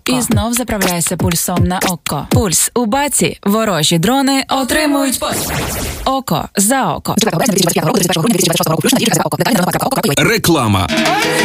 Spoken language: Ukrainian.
І знов заправляйся пульсом на око. Пульс у баці. Ворожі дрони отримують око за око. Реклама.